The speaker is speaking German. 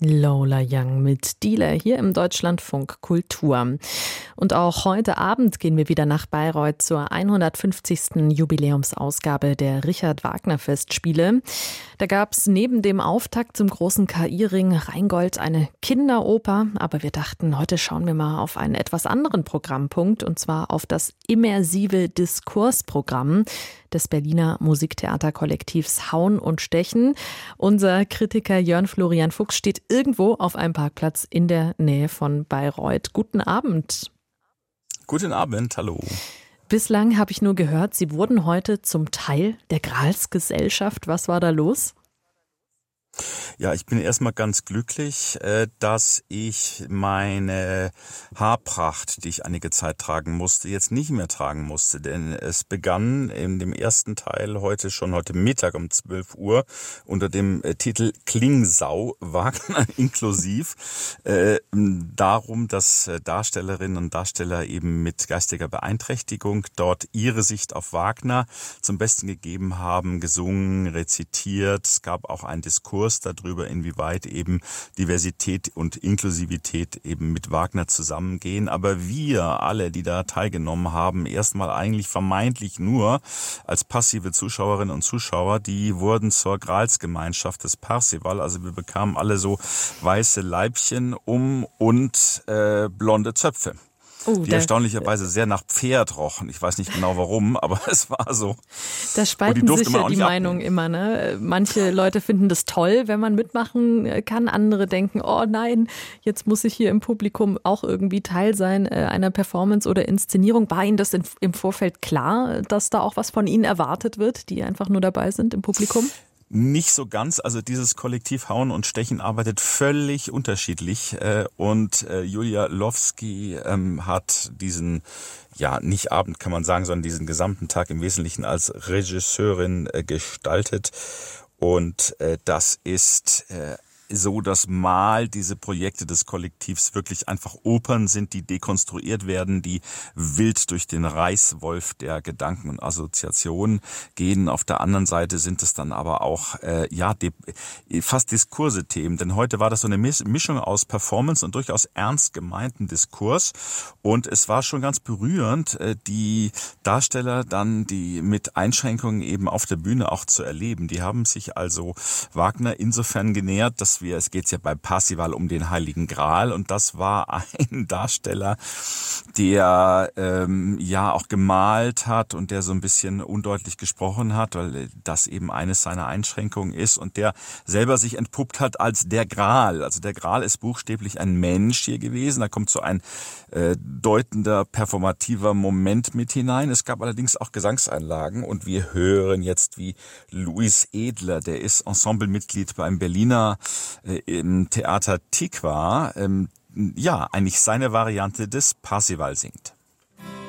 Lola Young mit Dealer hier im Deutschlandfunk Kultur. Und auch heute Abend gehen wir wieder nach Bayreuth zur 150. Jubiläumsausgabe der Richard-Wagner-Festspiele. Da gab es neben dem Auftakt zum großen KI-Ring Rheingold eine Kinderoper. Aber wir dachten, heute schauen wir mal auf einen etwas anderen Programmpunkt, und zwar auf das immersive Diskursprogramm des Berliner Musiktheaterkollektivs Hauen und Stechen. Unser Kritiker Jörn Florian Fuchs steht irgendwo auf einem Parkplatz in der Nähe von Bayreuth. Guten Abend. Guten Abend, hallo. Bislang habe ich nur gehört, Sie wurden heute zum Teil der Gralsgesellschaft. Was war da los? Ja, ich bin erstmal ganz glücklich, dass ich meine Haarpracht, die ich einige Zeit tragen musste, jetzt nicht mehr tragen musste. Denn es begann in dem ersten Teil heute Mittag um 12 Uhr unter dem Titel Klingsau, Wagner inklusiv, darum, dass Darstellerinnen und Darsteller eben mit geistiger Beeinträchtigung dort ihre Sicht auf Wagner zum Besten gegeben haben, gesungen, rezitiert. Es gab auch einen Diskurs darüber, inwieweit eben Diversität und Inklusivität eben mit Wagner zusammengehen. Aber wir alle, die da teilgenommen haben, erstmal eigentlich vermeintlich nur als passive Zuschauerinnen und Zuschauer, die wurden zur Gralsgemeinschaft des Parsival. Also wir bekamen alle so weiße Leibchen und blonde Zöpfe. Die erstaunlicherweise sehr nach Pferd rochen. Ich weiß nicht genau warum, aber es war so. Da spalten sich ja die Meinungen immer, ne? Manche Leute finden das toll, wenn man mitmachen kann. Andere denken, oh nein, jetzt muss ich hier im Publikum auch irgendwie Teil sein einer Performance oder Inszenierung. War Ihnen das im Vorfeld klar, dass da auch was von Ihnen erwartet wird, die einfach nur dabei sind im Publikum? Nicht so ganz, also dieses Kollektiv Hauen und Stechen arbeitet völlig unterschiedlich und Julia Lowski hat diesen, ja nicht Abend kann man sagen, sondern diesen gesamten Tag im Wesentlichen als Regisseurin gestaltet und das ist so, dass mal diese Projekte des Kollektivs wirklich einfach Opern sind, die dekonstruiert werden, die wild durch den Reißwolf der Gedanken und Assoziationen gehen. Auf der anderen Seite sind es dann aber auch fast Diskurse-Themen, denn heute war das so eine Mischung aus Performance und durchaus ernst gemeinten Diskurs und es war schon ganz berührend, die Darsteller dann, die mit Einschränkungen eben auf der Bühne auch zu erleben. Die haben sich also Wagner insofern genähert, dass es geht ja beim Parsival um den Heiligen Gral und das war ein Darsteller, der auch gemalt hat und der so ein bisschen undeutlich gesprochen hat, weil das eben eines seiner Einschränkungen ist und der selber sich entpuppt hat als der Gral. Also der Gral ist buchstäblich ein Mensch hier gewesen, da kommt so ein deutender, performativer Moment mit hinein. Es gab allerdings auch Gesangseinlagen und wir hören jetzt, wie Luis Edler, der ist Ensemblemitglied beim Berliner im Theater Tikva, eigentlich seine Variante des Parsival singt.